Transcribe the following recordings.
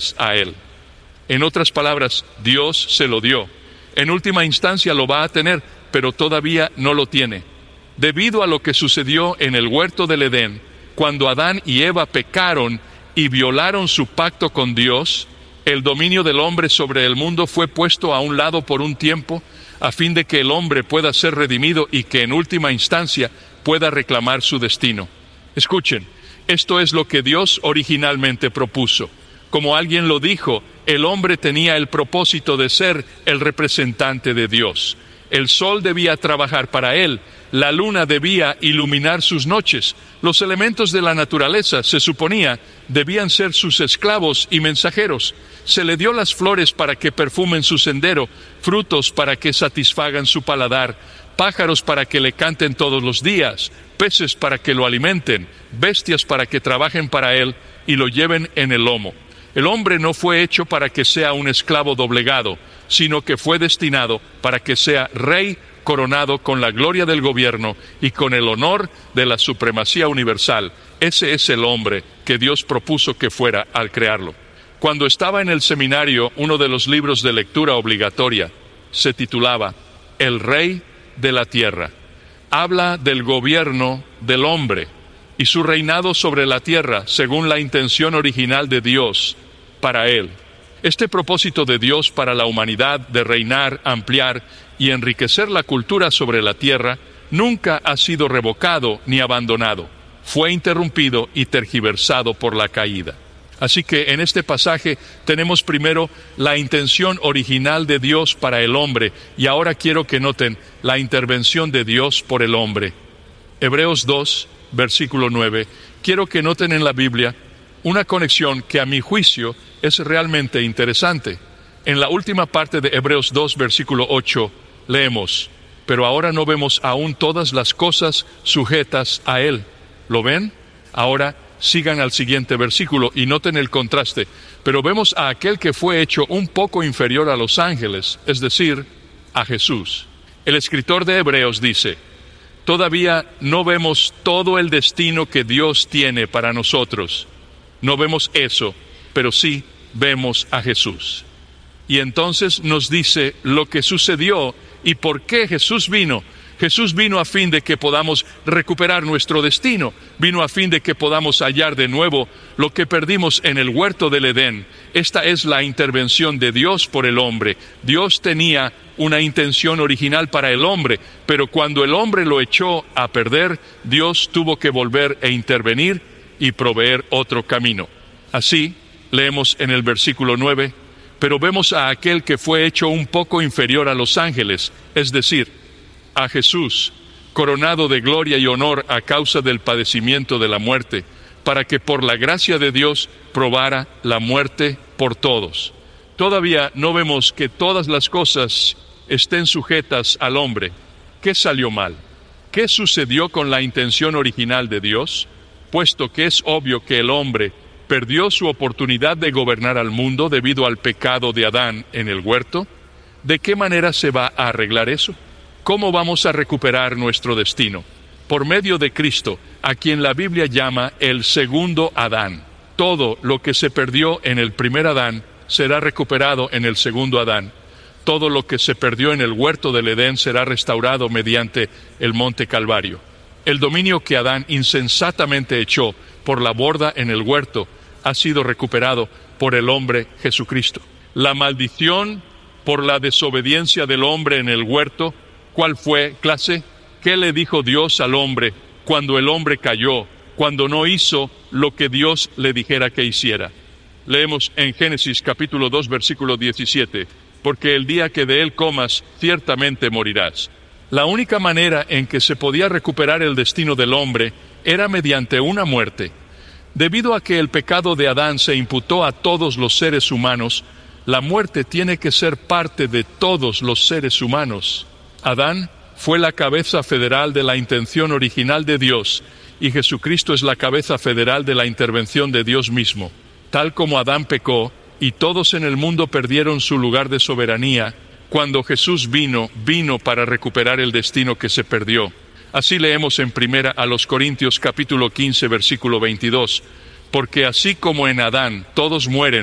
sujetas a Él. En otras palabras, Dios se lo dio. En última instancia lo va a tener, pero todavía no lo tiene. Debido a lo que sucedió en el huerto del Edén, cuando Adán y Eva pecaron y violaron su pacto con Dios, el dominio del hombre sobre el mundo fue puesto a un lado por un tiempo, a fin de que el hombre pueda ser redimido y que en última instancia pueda reclamar su destino. Escuchen, esto es lo que Dios originalmente propuso. Como alguien lo dijo, el hombre tenía el propósito de ser el representante de Dios. El sol debía trabajar para él, la luna debía iluminar sus noches, los elementos de la naturaleza, se suponía, debían ser sus esclavos y mensajeros. Se le dio las flores para que perfumen su sendero, frutos para que satisfagan su paladar, pájaros para que le canten todos los días, peces para que lo alimenten, bestias para que trabajen para él y lo lleven en el lomo. El hombre no fue hecho para que sea un esclavo doblegado, sino que fue destinado para que sea rey coronado con la gloria del gobierno y con el honor de la supremacía universal. Ese es el hombre que Dios propuso que fuera al crearlo. Cuando estaba en el seminario, uno de los libros de lectura obligatoria se titulaba El Rey de la Tierra. Habla del gobierno del hombre y su reinado sobre la tierra según la intención original de Dios para él. Este propósito de Dios para la humanidad de reinar, ampliar y enriquecer la cultura sobre la tierra nunca ha sido revocado ni abandonado. Fue interrumpido y tergiversado por la caída. Así que en este pasaje tenemos primero la intención original de Dios para el hombre, y ahora quiero que noten la intervención de Dios por el hombre. Hebreos 2, versículo 9. Quiero que noten en la Biblia una conexión que a mi juicio es realmente interesante. En la última parte de Hebreos 2, versículo 8, leemos: pero ahora no vemos aún todas las cosas sujetas a Él. ¿Lo ven? Ahora sigan al siguiente versículo y noten el contraste. Pero vemos a aquel que fue hecho un poco inferior a los ángeles, es decir, a Jesús. El escritor de Hebreos dice: todavía no vemos todo el destino que Dios tiene para nosotros. No vemos eso, pero sí vemos a Jesús. Y entonces nos dice lo que sucedió y por qué Jesús vino. Jesús vino a fin de que podamos recuperar nuestro destino. Vino a fin de que podamos hallar de nuevo lo que perdimos en el huerto del Edén. Esta es la intervención de Dios por el hombre. Dios tenía una intención original para el hombre, pero cuando el hombre lo echó a perder, Dios tuvo que volver e intervenir y proveer otro camino. Así, leemos en el versículo 9, pero vemos a aquel que fue hecho un poco inferior a los ángeles, es decir, a Jesús, coronado de gloria y honor a causa del padecimiento de la muerte, para que por la gracia de Dios probara la muerte por todos. Todavía no vemos que todas las cosas estén sujetas al hombre. ¿Qué salió mal? ¿Qué sucedió con la intención original de Dios? Puesto que es obvio que el hombre perdió su oportunidad de gobernar al mundo debido al pecado de Adán en el huerto, ¿de qué manera se va a arreglar eso? ¿Cómo vamos a recuperar nuestro destino? Por medio de Cristo, a quien la Biblia llama el segundo Adán. Todo lo que se perdió en el primer Adán será recuperado en el segundo Adán. Todo lo que se perdió en el huerto del Edén será restaurado mediante el monte Calvario. El dominio que Adán insensatamente echó por la borda en el huerto ha sido recuperado por el hombre Jesucristo. La maldición por la desobediencia del hombre en el huerto, ¿cuál fue, clase? ¿Qué le dijo Dios al hombre cuando el hombre cayó, cuando no hizo lo que Dios le dijera que hiciera? Leemos en Génesis capítulo 2, versículo 17, porque el día que de él comas, ciertamente morirás. La única manera en que se podía recuperar el destino del hombre era mediante una muerte. Debido a que el pecado de Adán se imputó a todos los seres humanos, la muerte tiene que ser parte de todos los seres humanos. Adán fue la cabeza federal de la intención original de Dios, y Jesucristo es la cabeza federal de la intervención de Dios mismo. Tal como Adán pecó, y todos en el mundo perdieron su lugar de soberanía, cuando Jesús vino para recuperar el destino que se perdió. Así leemos en 1 Corintios capítulo 15, versículo 22, porque así como en Adán todos mueren,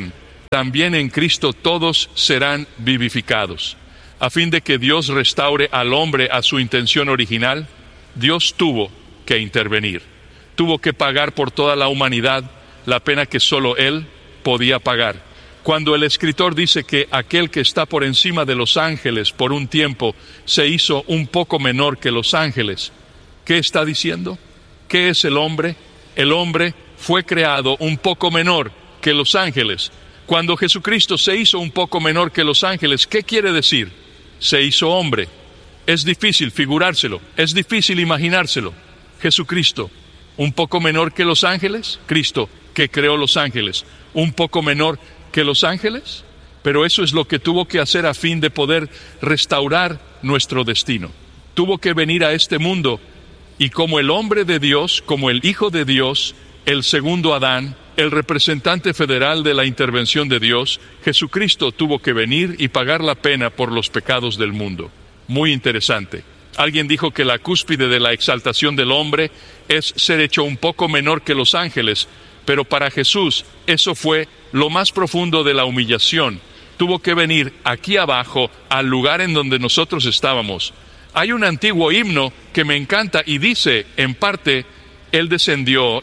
también en Cristo todos serán vivificados. A fin de que Dios restaure al hombre a su intención original, Dios tuvo que intervenir. Tuvo que pagar por toda la humanidad la pena que solo Él podía pagar. Cuando el escritor dice que aquel que está por encima de los ángeles por un tiempo se hizo un poco menor que los ángeles, ¿qué está diciendo? ¿Qué es el hombre? El hombre fue creado un poco menor que los ángeles. Cuando Jesucristo se hizo un poco menor que los ángeles, ¿qué quiere decir? Se hizo hombre. Es difícil figurárselo, es difícil imaginárselo. Jesucristo, un poco menor que los ángeles. Cristo, que creó los ángeles, un poco menor que los ángeles. Pero eso es lo que tuvo que hacer a fin de poder restaurar nuestro destino. Tuvo que venir a este mundo y como el hombre de Dios, como el Hijo de Dios, el segundo Adán, el representante federal de la intervención de Dios, Jesucristo tuvo que venir y pagar la pena por los pecados del mundo. Muy interesante. Alguien dijo que la cúspide de la exaltación del hombre es ser hecho un poco menor que los ángeles, pero para Jesús eso fue lo más profundo de la humillación. Tuvo que venir aquí abajo, al lugar en donde nosotros estábamos. Hay un antiguo himno que me encanta y dice, en parte, Él descendió.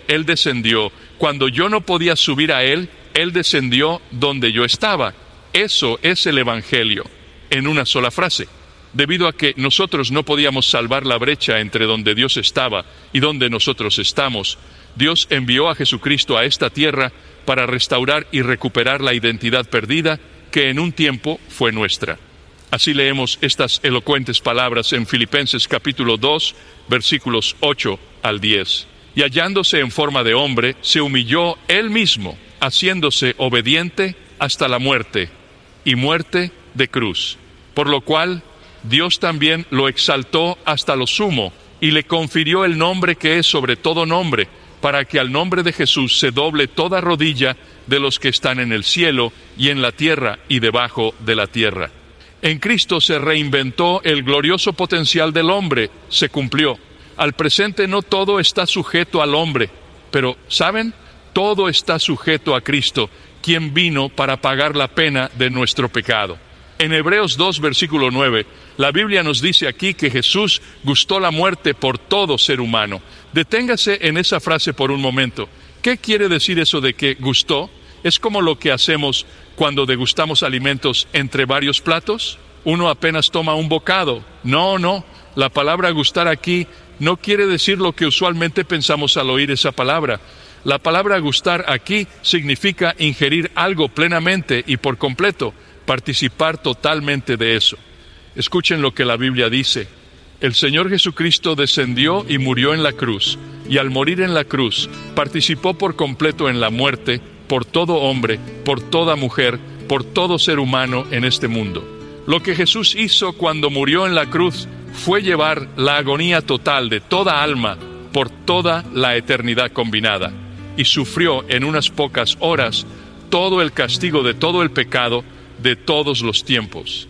Cuando yo no podía subir a Él descendió donde yo estaba. Eso es el Evangelio, en una sola frase. Debido a que nosotros no podíamos salvar la brecha entre donde Dios estaba y donde nosotros estamos, Dios envió a Jesucristo a esta tierra para restaurar y recuperar la identidad perdida que en un tiempo fue nuestra. Así leemos estas elocuentes palabras en Filipenses capítulo 2, versículos 8 al 10. Y hallándose en forma de hombre, se humilló Él mismo, haciéndose obediente hasta la muerte, y muerte de cruz. Por lo cual, Dios también lo exaltó hasta lo sumo, y le confirió el nombre que es sobre todo nombre, para que al nombre de Jesús se doble toda rodilla de los que están en el cielo, y en la tierra, y debajo de la tierra. En Cristo se reinventó el glorioso potencial del hombre, se cumplió. Al presente no todo está sujeto al hombre, pero, ¿saben? Todo está sujeto a Cristo, quien vino para pagar la pena de nuestro pecado. En Hebreos 2, versículo 9, la Biblia nos dice aquí que Jesús gustó la muerte por todo ser humano. Deténgase en esa frase por un momento. ¿Qué quiere decir eso de que gustó? Es como lo que hacemos cuando degustamos alimentos entre varios platos. Uno apenas toma un bocado. No, la palabra gustar aquí no quiere decir lo que usualmente pensamos al oír esa palabra. La palabra gustar aquí significa ingerir algo plenamente y por completo, participar totalmente de eso. Escuchen lo que la Biblia dice. El Señor Jesucristo descendió y murió en la cruz, y al morir en la cruz, participó por completo en la muerte, por todo hombre, por toda mujer, por todo ser humano en este mundo. Lo que Jesús hizo cuando murió en la cruz fue llevar la agonía total de toda alma por toda la eternidad combinada, y sufrió en unas pocas horas todo el castigo de todo el pecado de todos los tiempos.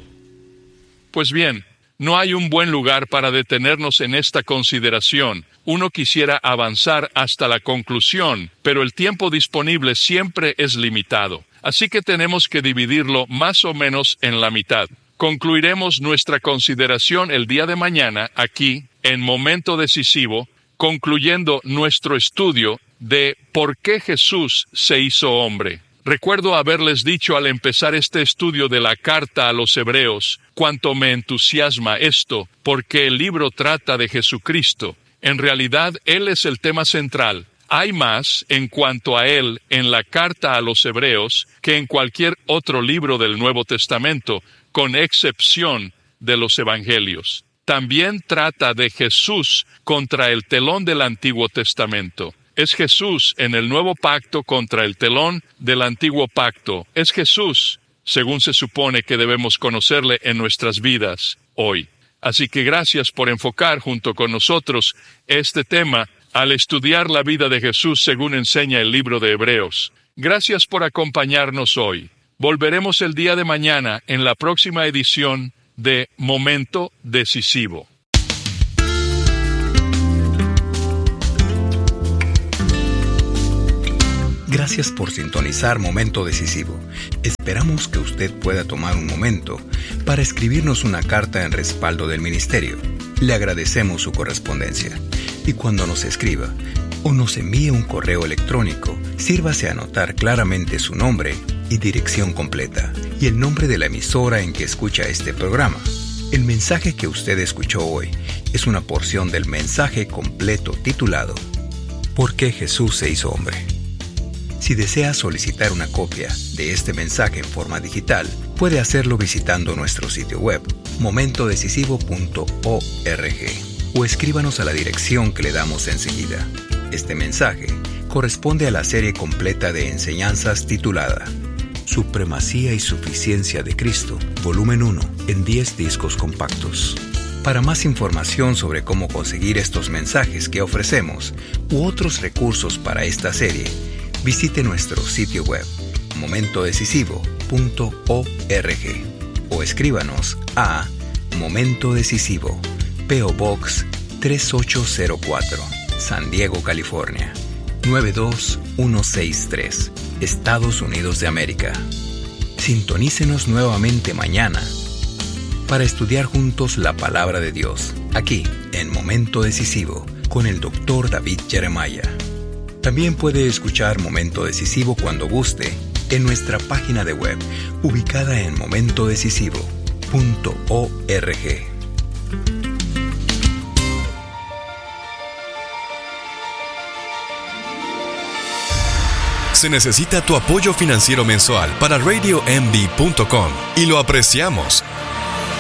Pues bien, no hay un buen lugar para detenernos en esta consideración. Uno quisiera avanzar hasta la conclusión, pero el tiempo disponible siempre es limitado. Así que tenemos que dividirlo más o menos en la mitad. Concluiremos nuestra consideración el día de mañana aquí, en Momento Decisivo, concluyendo nuestro estudio de por qué Jesús se hizo hombre. Recuerdo haberles dicho al empezar este estudio de la carta a los Hebreos, cuánto me entusiasma esto, porque el libro trata de Jesucristo. En realidad, Él es el tema central. Hay más en cuanto a Él en la carta a los Hebreos que en cualquier otro libro del Nuevo Testamento, con excepción de los Evangelios. También trata de Jesús contra el telón del Antiguo Testamento. Es Jesús en el Nuevo Pacto contra el telón del Antiguo Pacto. Es Jesús, según se supone que debemos conocerle en nuestras vidas hoy. Así que gracias por enfocar junto con nosotros este tema al estudiar la vida de Jesús según enseña el libro de Hebreos. Gracias por acompañarnos hoy. Volveremos el día de mañana en la próxima edición de Momento Decisivo. Gracias por sintonizar Momento Decisivo. Esperamos que usted pueda tomar un momento para escribirnos una carta en respaldo del ministerio. Le agradecemos su correspondencia. Y cuando nos escriba o nos envíe un correo electrónico, sírvase a anotar claramente su nombre y dirección completa y el nombre de la emisora en que escucha este programa. El mensaje que usted escuchó hoy es una porción del mensaje completo titulado ¿Por qué Jesús se hizo hombre? Si desea solicitar una copia de este mensaje en forma digital, puede hacerlo visitando nuestro sitio web, momentodecisivo.org, o escríbanos a la dirección que le damos enseguida. Este mensaje corresponde a la serie completa de enseñanzas titulada Supremacía y Suficiencia de Cristo, volumen 1, en 10 discos compactos. Para más información sobre cómo conseguir estos mensajes que ofrecemos u otros recursos para esta serie, visite nuestro sitio web, momentodecisivo.org, o escríbanos a Momento Decisivo, P.O. Box 3804, San Diego, California, 92163, Estados Unidos de América. Sintonícenos nuevamente mañana para estudiar juntos la palabra de Dios, aquí en Momento Decisivo, con el Dr. David Jeremiah. También puede escuchar Momento Decisivo cuando guste en nuestra página de web, ubicada en momentodecisivo.org. Se necesita tu apoyo financiero mensual para RadioMD.com y lo apreciamos.